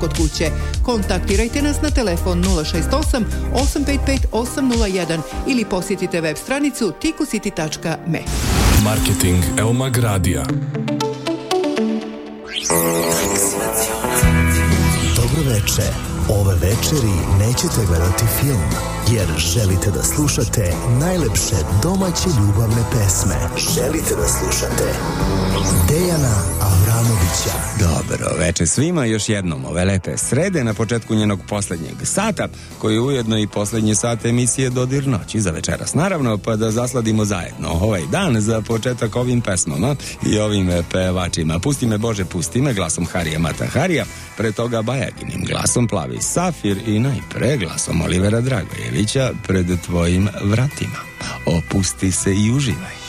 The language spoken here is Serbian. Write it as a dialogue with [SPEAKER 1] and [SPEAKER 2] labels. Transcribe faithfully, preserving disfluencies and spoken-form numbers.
[SPEAKER 1] kod kuće. Kontaktirajte nas na telefon nula šest osam osam pet pet osam nula jedan ili posjetite web stranicu tikusiti tačka me.
[SPEAKER 2] Marketing Eomag Radija.
[SPEAKER 3] Dobro veče. Ove večeri nećete gledati film, jer želite da slušate najlepše domaće ljubavne pesme. Želite da slušate Dejana Avramovića.
[SPEAKER 4] Dobro veče svima, još jednom ove lepe srede na početku njenog posljednjeg sata, koji je ujedno i posljednji sat emisije Dodir noći za večeras. Naravno, pa da zasladimo zajedno ovaj dan za početak ovim pesmama i ovim pevačima. Pusti me Bože, pusti me, glasom Harija Mata Harija, pre toga Bajaginim glasom Plavi Safir i najpre glasom Olivera Dragojevića Pred tvojim vratima. Opusti se i uživaj.